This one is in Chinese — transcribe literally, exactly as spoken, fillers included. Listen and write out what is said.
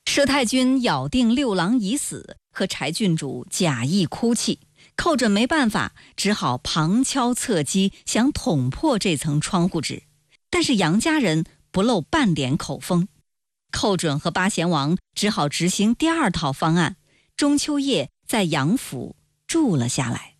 佘太君咬定六郎已死，和柴郡主假意哭泣。寇准没办法，只好旁敲侧击，想捅破这层窗户纸。但是杨家人不露半点口风，寇准和八贤王只好执行第二套方案，中秋夜在杨府住了下来。